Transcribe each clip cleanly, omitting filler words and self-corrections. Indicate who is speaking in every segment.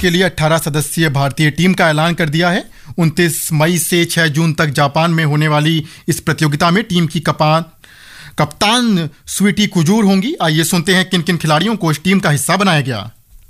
Speaker 1: के लिए 18 सदस्यीय भारतीय टीम का ऐलान कर दिया है। 29 मई से 6 जून तक जापान में होने वाली इस प्रतियोगिता में टीम की कप्तान स्वीटी कुजूर होंगी। आइए सुनते हैं किन किन खिलाड़ियों को इस टीम का हिस्सा बनाया गया।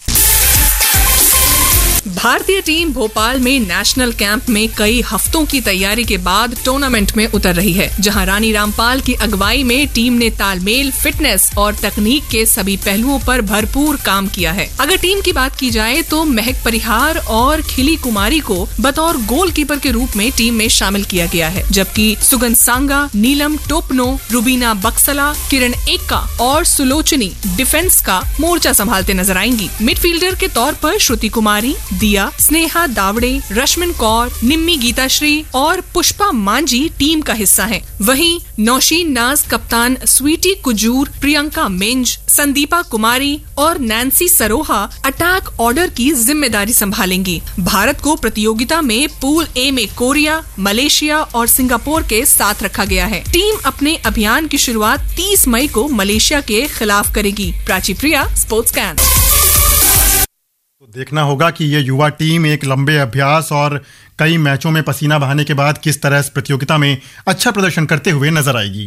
Speaker 2: भारतीय टीम भोपाल में नेशनल कैंप में कई हफ्तों की तैयारी के बाद टूर्नामेंट में उतर रही है, जहां रानी रामपाल की अगुवाई में टीम ने तालमेल, फिटनेस और तकनीक के सभी पहलुओं पर भरपूर काम किया है। अगर टीम की बात की जाए तो महक परिहार और खिली कुमारी को बतौर गोलकीपर के रूप में टीम में शामिल किया गया है, जबकि सुगन सांगा, नीलम टोपनो, रुबीना बक्सला, किरण एक्का और सुलोचनी डिफेंस का मोर्चा संभालते नजर आएंगी। मिडफील्डर के तौर पर श्रुति कुमारी, दिया, स्नेहा दावड़े, रश्मिन कौर, निम्मी गीताश्री और पुष्पा मांझी टीम का हिस्सा हैं। वहीं नौशीन नाज कप्तान स्वीटी कुजूर, प्रियंका मिंज, संदीपा कुमारी और नैन्सी सरोहा अटैक ऑर्डर की जिम्मेदारी संभालेंगी। भारत को प्रतियोगिता में पूल ए में कोरिया, मलेशिया और सिंगापुर के साथ रखा गया है। टीम अपने अभियान की शुरुआत 30 मई को मलेशिया के खिलाफ करेगी। प्राची प्रिया, स्पोर्ट्स कैन।
Speaker 1: देखना होगा कि ये युवा टीम एक लंबे अभ्यास और कई मैचों में पसीना बहाने के बाद किस तरह इस प्रतियोगिता में अच्छा प्रदर्शन करते हुए नजर आएगी।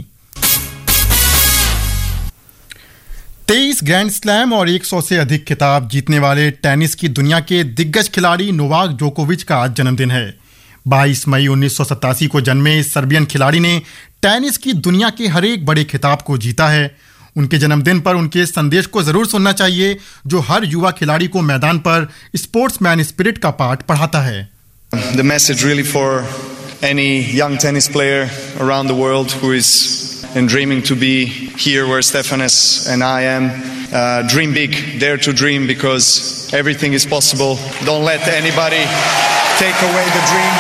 Speaker 1: 23 ग्रैंड स्लैम और 100 से अधिक खिताब जीतने वाले टेनिस की दुनिया के दिग्गज खिलाड़ी नोवाक जोकोविच का आज जन्मदिन है। 22 मई 1987 को जन्मे इस सर्बियन खिलाड़ी ने टेनिस की दुनिया के हर एक बड़े खिताब को जीता है। उनके जन्मदिन पर उनके संदेश को जरूर सुनना चाहिए, जो हर युवा खिलाड़ी को मैदान पर स्पोर्ट्समैन स्पिरिट का पाठ पढ़ाता है।
Speaker 3: The message really for any young tennis player around the world who is dreaming to be here where Stefanos and I am. Dream big, dare to dream, because everything is possible. Don't let anybody take away the dream.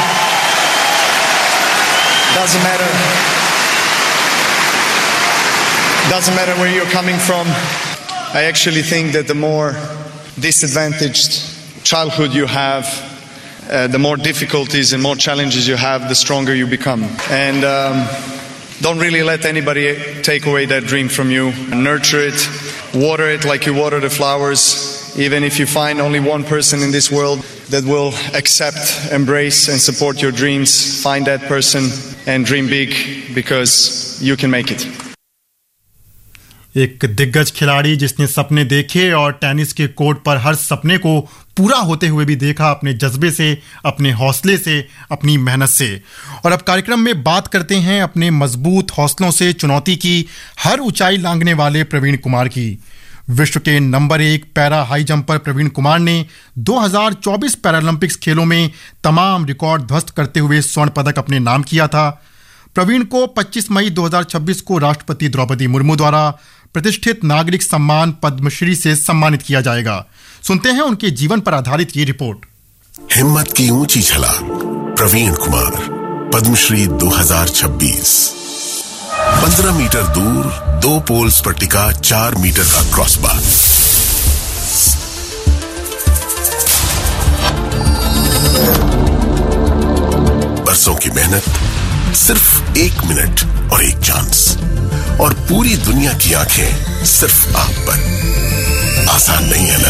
Speaker 3: Doesn't matter where you're coming from. I actually think that the more disadvantaged childhood you have, the more difficulties and more challenges you have, the stronger you become. And don't really let anybody take away that dream from you. Nurture it, water it like you water the flowers. Even if you find only one person in this world that will accept, embrace and support your dreams, find that person and dream big, because you can make it.
Speaker 1: एक दिग्गज खिलाड़ी जिसने सपने देखे और tennis के court पर हर सपने को पूरा होते हुए भी देखा, अपने जज्बे से, अपने हौसले से, अपनी मेहनत से। और अब कार्यक्रम में बात करते हैं अपने मजबूत हौसलों से चुनौती की हर ऊंचाई लांघने वाले प्रवीण कुमार की। विश्व के number 1 para high jumper Praveen Kumar ने 2024 पैरालंपिक्स खेलों में तमाम रिकॉर्ड ध्वस्त करते हुए स्वर्ण पदक अपने नाम किया था। प्रवीण को 25 मई 2026 को राष्ट्रपति द्रौपदी मुर्मू द्वारा प्रतिष्ठित नागरिक सम्मान पद्मश्री से सम्मानित किया जाएगा। सुनते हैं उनके जीवन पर आधारित ये रिपोर्ट।
Speaker 4: हिम्मत की ऊंची छलांग, प्रवीण कुमार, पद्मश्री 2026। 15 मीटर दूर 2 पोल्स पर टिका 4 मीटर का क्रॉसबार। बरसों की मेहनत, सिर्फ 1 मिनट और 1 चांस, और पूरी दुनिया की आंखें सिर्फ आप पर। आसान नहीं है ना?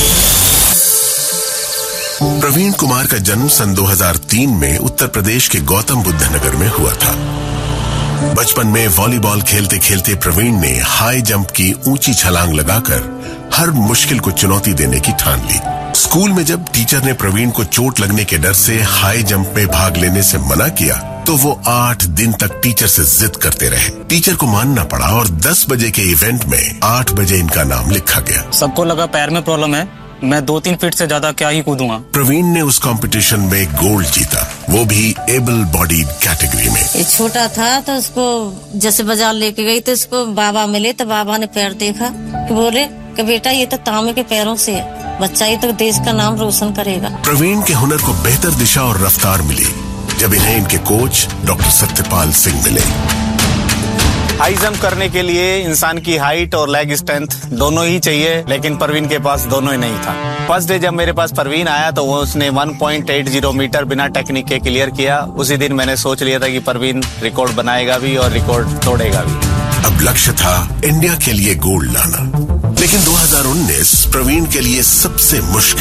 Speaker 4: प्रवीण कुमार का जन्म सन 2003 में उत्तर प्रदेश के गौतम बुद्ध नगर में हुआ था। बचपन में वॉलीबॉल खेलते खेलते प्रवीण ने हाई जंप की ऊंची छलांग लगाकर हर मुश्किल को चुनौती देने की ठान ली। स्कूल में जब टीचर ने प्रवीण को चोट लगने के डर से हाई जंप में भाग लेने से मना किया, तो वो 8 दिन तक टीचर से जिद करते रहे। टीचर को मानना पड़ा और 10 बजे के इवेंट में 8 बजे इनका नाम लिखा गया।
Speaker 5: सबको लगा पैर में प्रॉब्लम है, मैं 2-3 फीट से ज्यादा क्या ही कूदूंगा।
Speaker 4: प्रवीण ने उस कंपटीशन में गोल्ड जीता, वो भी एबल बॉडीड कैटेगरी में।
Speaker 6: ये छोटा था तो उसको जैसे बाजार लेके गई तो उसको बाबा मिले, तो बाबा ने पैर देखा, बोले कि बेटा ये तो तांबे के पैरों से है, बच्चा ये तो देश का नाम रोशन करेगा।
Speaker 4: प्रवीण के हुनर को बेहतर दिशा और रफ्तार मिली जब इन्हें इनके कोच डॉक्टर सत्यपाल सिंह मिले।
Speaker 7: हाई जंप करने के लिए इंसान की हाइट और लेग स्ट्रेंथ दोनों ही चाहिए, लेकिन परवीन के पास दोनों ही नहीं था। फर्स्ट डे जब मेरे पास परवीन आया तो वो उसने 1.80 मीटर बिना टेक्निक के क्लियर किया। उसी दिन मैंने सोच लिया था कि परवीन रिकॉर्ड बनाएगा भी और रिकॉर्ड तोड़ेगा भी।
Speaker 4: अब लक्ष्य था इंडिया के लिए गोल्ड लाना, लेकिन 2019 प्रवीण के लिए सबसे मुश्किल